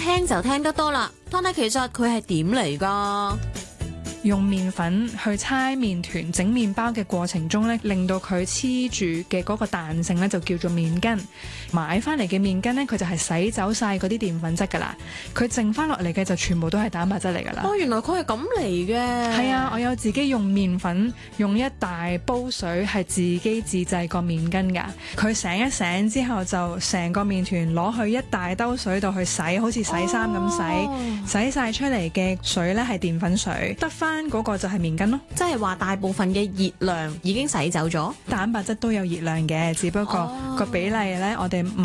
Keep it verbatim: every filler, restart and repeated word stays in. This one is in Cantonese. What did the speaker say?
聽就聽得多啦，但係其實佢係點嚟㗎？ 用麵粉去搓麵團整麵包嘅過程中咧，令到佢黐住嘅嗰個彈性咧就叫做麵筋。買翻嚟嘅麵筋咧，佢就係洗走晒嗰啲澱粉質㗎啦，佢剩翻落嚟嘅就全部都係蛋白質嚟㗎啦。 哦，原來佢係咁嚟嘅。 係啊，我有自己用麵粉，用一大煲水係自己自製個麵筋㗎。佢醒一醒之後就成個麵團攞去一大兜水度去洗，好似洗衫咁洗， 哦、 洗晒出嚟嘅水咧係澱粉水，得翻嗰個就係麵筋咯。 即係話大部分嘅熱量已經洗走咗， 蛋白質都有熱量嘅，只不過個比例咧，我哋